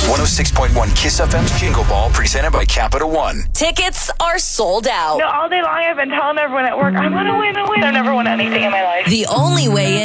106.1 Kiss FM's Jingle Ball, presented by Capital One. Tickets are sold out. All day long I've been telling everyone at work, I'm going to win. I never won anything in my life. The only way